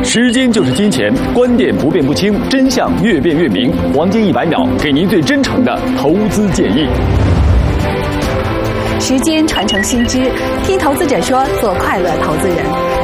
时间就是金钱，观点不变不清，真相越辩越明。黄金100秒，给您最真诚的投资建议。 时间传承新知，听投资者说，做快乐投资人。